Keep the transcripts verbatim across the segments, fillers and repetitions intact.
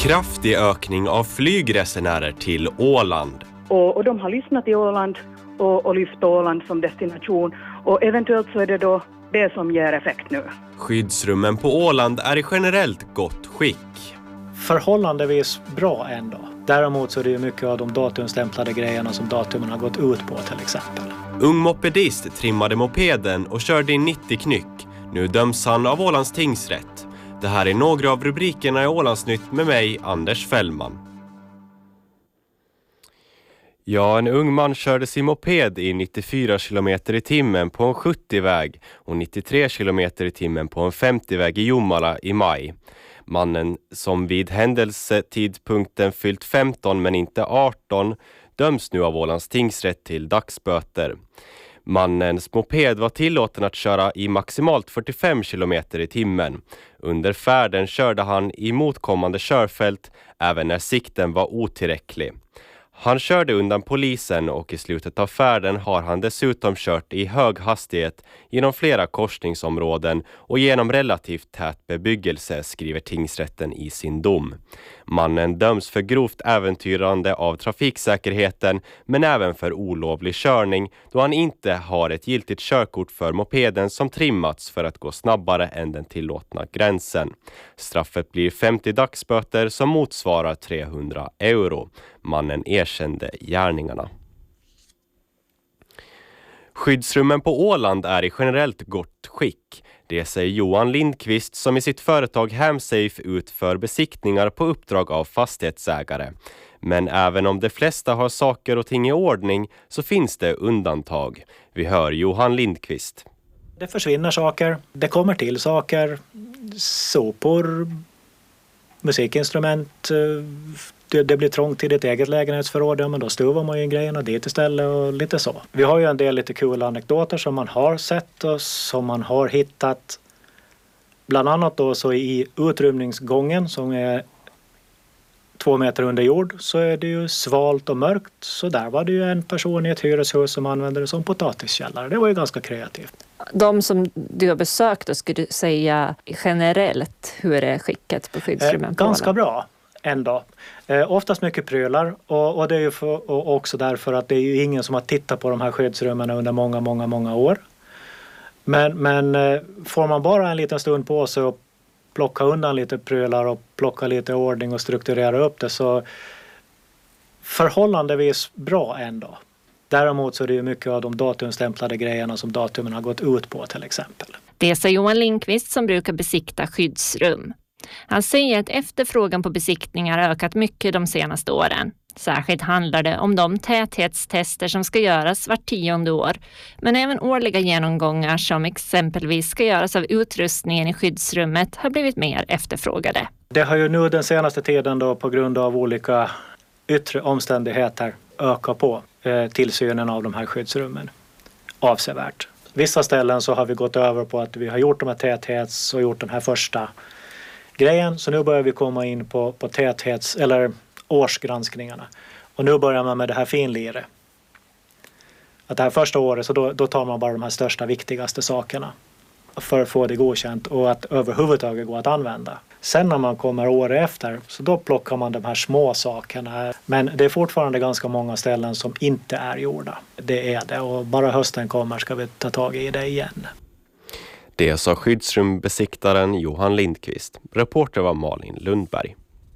Kraftig ökning av flygresenärer till Åland. Och, och de har lyssnat till Åland och, och lyft Åland som destination. Och eventuellt så är det då det som ger effekt nu. Skyddsrummen på Åland är i generellt gott skick. Förhållandevis bra ändå. Däremot så är det ju mycket av de datumstämplade grejerna som datumen har gått ut på till exempel. Ung mopedist trimmade mopeden och körde in nittio knyck. Nu döms han av Ålands tingsrätt. Det här är några av rubrikerna i Ålandsnytt med mig, Anders Fällman. Ja, en ung man körde sin moped i nittiofyra kilometer i timmen på en sjuttio-väg och nittiotre kilometer i timmen på en femtio-väg i Jomala i maj. Mannen, som vid händelsetidpunkten fyllt femton men inte arton, döms nu av Ålands tingsrätt till dagsböter. Mannens moped var tillåten att köra i maximalt fyrtiofem kilometer i timmen. Under färden körde han i motkommande körfält även när sikten var otillräcklig. Han körde undan polisen och i slutet av färden har han dessutom kört i hög hastighet genom flera korsningsområden och genom relativt tät bebyggelse, skriver tingsrätten i sin dom. Mannen döms för grovt äventyrande av trafiksäkerheten men även för olovlig körning då han inte har ett giltigt körkort för mopeden som trimmats för att gå snabbare än den tillåtna gränsen. Straffet blir femtio dagsböter som motsvarar trehundra euro. Mannen erkände gärningarna. Skyddsrummen på Åland är i generellt gott skick. Det säger Johan Lindqvist som i sitt företag Hemsafe utför besiktningar på uppdrag av fastighetsägare. Men även om de flesta har saker och ting i ordning så finns det undantag. Vi hör Johan Lindqvist. Det försvinner saker, det kommer till saker, sopor, musikinstrument. Det, det blir trångt i ditt eget lägenhetsförråd, men då stuvar man ju grejerna dit istället och lite så. Vi har ju en del lite kul anekdoter som man har sett och som man har hittat. Bland annat då så i utrymningsgången som är två meter under jord så är det ju svalt och mörkt. Så där var det ju en person i ett hyreshus som använde det som potatiskällare. Det var ju ganska kreativt. De som du har besökt, då skulle du säga generellt hur är skicket på skyddsrummen? Eh, ganska bra ändå. Eh, oftast mycket prylar och, och det är ju för, och också därför att det är ju ingen som har tittat på de här skyddsrummen under många, många, många år. Men, men eh, får man bara en liten stund på sig och plocka undan lite prylar och plocka lite ordning och strukturera upp det så förhållandevis bra ändå. Däremot så är det ju mycket av de datumstämplade grejerna som datumen har gått ut på till exempel. Det säger Johan Lindqvist som brukar besikta skyddsrum. Han säger att efterfrågan på besiktningar har ökat mycket de senaste åren. Särskilt handlar det om de täthetstester som ska göras vart tionde år. Men även årliga genomgångar som exempelvis ska göras av utrustningen i skyddsrummet har blivit mer efterfrågade. Det har ju nu den senaste tiden då på grund av olika yttre omständigheter ökat på eh, tillsynen av de här skyddsrummen avsevärt. Vissa ställen så har vi gått över på att vi har gjort de här täthets och gjort den här första grejen. Så nu börjar vi komma in på, på täthets eller årsgranskningarna. Och nu börjar man med det här finlire. Att det här första året så då, då tar man bara de här största viktigaste sakerna för att få det godkänt och att överhuvudtaget gå att använda. Sen när man kommer år efter så då plockar man de här små sakerna. Men det är fortfarande ganska många ställen som inte är gjorda. Det är det och bara hösten kommer ska vi ta tag i det igen. Det sa skyddsrumbesiktaren Johan Lindqvist. Reporter var Malin Lundberg.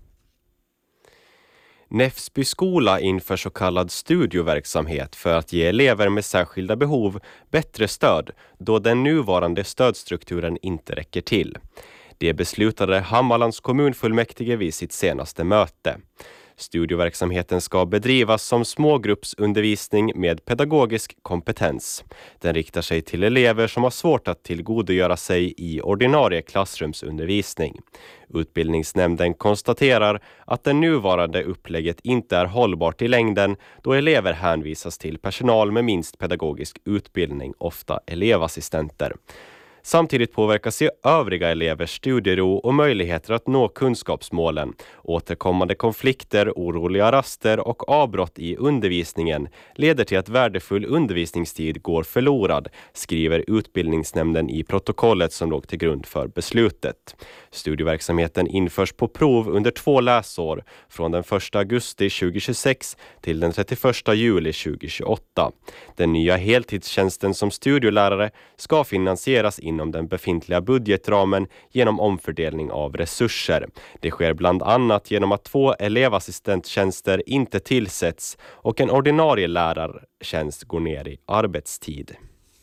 Näfsby skola inför så kallad studioverksamhet för att ge elever med särskilda behov bättre stöd då den nuvarande stödstrukturen inte räcker till. Det beslutade Hammarlands kommunfullmäktige vid sitt senaste möte. Studioverksamheten ska bedrivas som smågruppsundervisning med pedagogisk kompetens. Den riktar sig till elever som har svårt att tillgodogöra sig i ordinarie klassrumsundervisning. Utbildningsnämnden konstaterar att det nuvarande upplägget inte är hållbart i längden då elever hänvisas till personal med minst pedagogisk utbildning, ofta elevassistenter. Samtidigt påverkas ju övriga elevers studiero och möjligheter att nå kunskapsmålen. Återkommande konflikter, oroliga raster och avbrott i undervisningen leder till att värdefull undervisningstid går förlorad, skriver utbildningsnämnden i protokollet som låg till grund för beslutet. Studieverksamheten införs på prov under två läsår från den första augusti tjugohundratjugosex till den trettioförsta juli tjugohundratjugoåtta. Den nya heltidstjänsten som studielärare ska finansieras inom den befintliga budgetramen genom omfördelning av resurser. Det sker bland annat genom att två elevassistenttjänster inte tillsätts och en ordinarie lärartjänst går ner i arbetstid.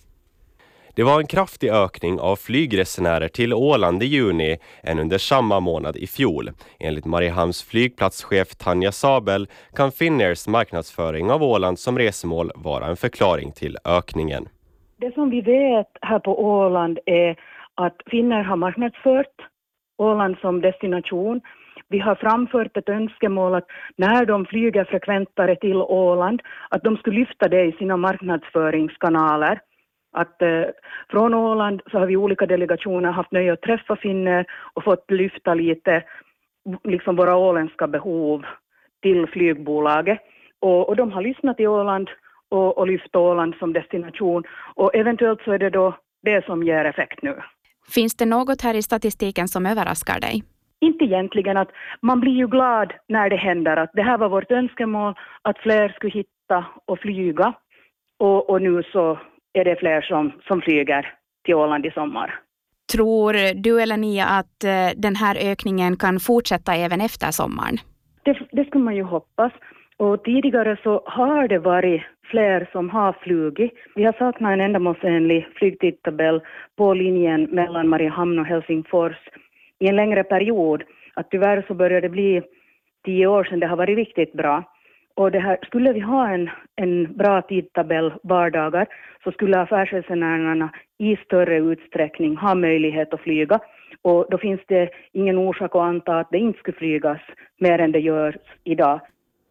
Det var en kraftig ökning av flygresenärer till Åland i juni än under samma månad i fjol. Enligt Mariehamns flygplatschef Tanja Sabel kan Finnairs marknadsföring av Åland som resmål vara en förklaring till ökningen. Det som vi vet här på Åland är att Finnair har marknadsfört Åland som destination. Vi har framfört ett önskemål att när de flyger frekventare till Åland att de skulle lyfta det i sina marknadsföringskanaler. Att eh, från Åland så har vi olika delegationer haft nöje att träffa Finnair och fått lyfta lite liksom våra åländska behov till flygbolaget. Och, och de har lyssnat till Åland och, och lyft Åland som destination. Och eventuellt så är det då det som ger effekt nu. Finns det något här i statistiken som överraskar dig? Inte egentligen, att man blir ju glad när det händer. Att det här var vårt önskemål att fler skulle hitta och flyga. Och, och nu så är det fler som, som flyger till Åland i sommar. Tror du eller Nia att eh, den här ökningen kan fortsätta även efter sommaren? Det, det skulle man ju hoppas. Och tidigare så har det varit fler som har flugit. Vi har saknat en ändamålsenlig flygtidtabell på linjen mellan Mariehamn och Helsingfors i en längre period. Att tyvärr så började det bli tio år sedan det har varit riktigt bra. Och det här, skulle vi ha en, en bra tidtabell vardagar så skulle affärsresenärerna i större utsträckning ha möjlighet att flyga. Och då finns det ingen orsak att anta att det inte skulle flygas mer än det gör idag.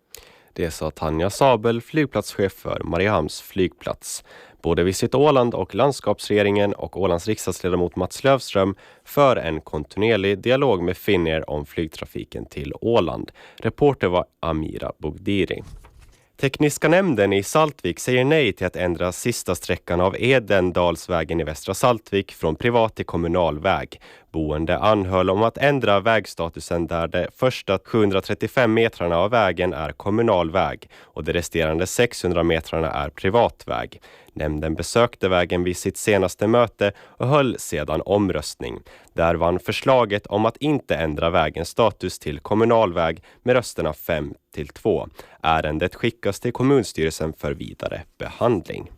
Det sa Tanja Sabel, flygplatschef för Mariehamns flygplats. Både Visit Åland och landskapsregeringen och Ålands riksdagsledamot Mats Löfström för en kontinuerlig dialog med Finnair om flygtrafiken till Åland. Reporter var Amira Bogdiri. Tekniska nämnden i Saltvik säger nej till att ändra sista sträckan av Edendalsvägen i Västra Saltvik från privat till kommunal väg. Boende anhöll om att ändra vägstatusen där de första sjuhundratrettiofem metrarna av vägen är kommunal väg och de resterande sexhundra metrarna är privat väg. Nämnden besökte vägen vid sitt senaste möte och höll sedan omröstning. Där vann förslaget om att inte ändra vägens status till kommunal väg med rösterna fem till två. Ärendet skickas till kommunstyrelsen för vidare behandling.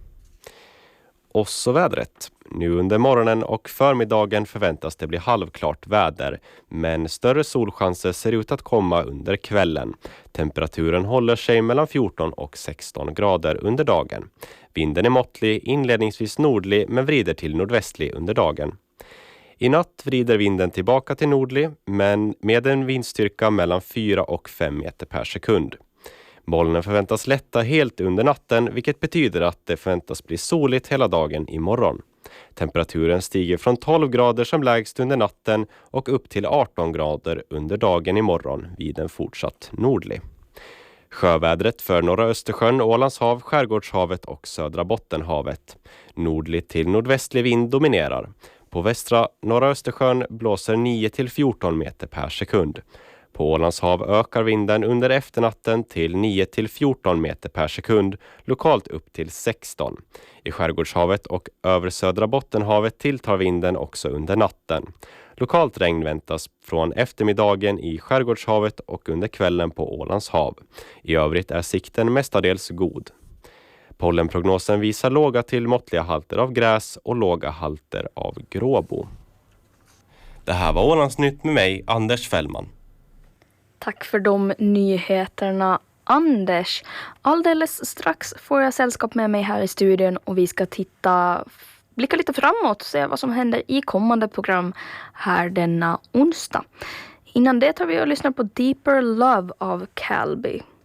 Och så vädret. Nu under morgonen och förmiddagen förväntas det bli halvklart väder, men större solchanser ser ut att komma under kvällen. Temperaturen håller sig mellan fjorton och sexton grader under dagen. Vinden är måttlig, inledningsvis nordlig men vrider till nordvästlig under dagen. I natt vrider vinden tillbaka till nordlig, men med en vindstyrka mellan fyra och fem meter per sekund. Molnen förväntas lätta helt under natten, vilket betyder att det förväntas bli soligt hela dagen imorgon. Temperaturen stiger från tolv grader som lägst under natten och upp till arton grader under dagen imorgon vid en fortsatt nordlig. Sjövädret för norra Östersjön, Ålands hav, Skärgårdshavet och södra Bottenhavet. Nordlig till nordvästlig vind dominerar. På västra norra Östersjön blåser nio till fjorton meter per sekund. På Ålands hav ökar vinden under efternatten till nio till fjorton meter per sekund, lokalt upp till sexton. I Skärgårdshavet och över södra Bottenhavet tilltar vinden också under natten. Lokalt regn väntas från eftermiddagen i Skärgårdshavet och under kvällen på Ålands hav. I övrigt är sikten mestadels god. Pollenprognosen visar låga till måttliga halter av gräs och låga halter av gråbo. Det här var Ålandsnytt med mig, Anders Fällman. Tack för de nyheterna, Anders. Alldeles strax får jag sällskap med mig här i studion och vi ska titta, blicka lite framåt och se vad som händer i kommande program här denna onsdag. Innan det tar vi och lyssnar på Deeper Love av Calby.